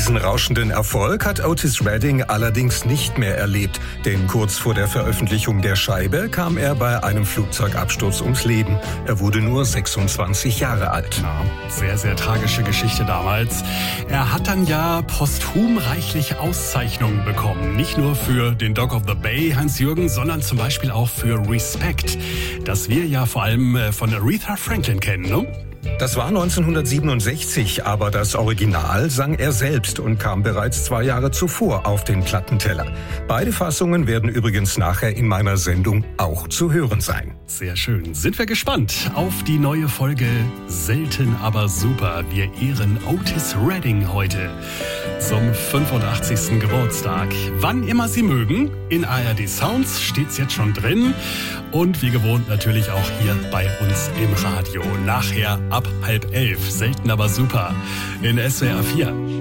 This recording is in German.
Diesen rauschenden Erfolg hat Otis Redding allerdings nicht mehr erlebt, denn kurz vor der Veröffentlichung der Scheibe kam er bei einem Flugzeugabsturz ums Leben. Er wurde nur 26 Jahre alt. Ja, sehr, sehr tragische Geschichte damals. Er hat dann ja posthum reichlich Auszeichnungen bekommen. Nicht nur für den Dog of the Bay, Hans-Jürgen, sondern zum Beispiel auch für Respect, das wir ja vor allem von Aretha Franklin kennen, ne? Das war 1967, aber das Original sang er selbst und kam bereits 2 Jahre zuvor auf den Plattenteller. Beide Fassungen werden übrigens nachher in meiner Sendung auch zu hören sein. Sehr schön. Sind wir gespannt auf die neue Folge Selten aber super. Wir ehren Otis Redding heute zum 85. Geburtstag. Wann immer Sie mögen, in ARD Sounds steht's jetzt schon drin. Und wie gewohnt natürlich auch hier bei uns im Radio. Nachher ab 10:30. Selten aber super in SWR 4.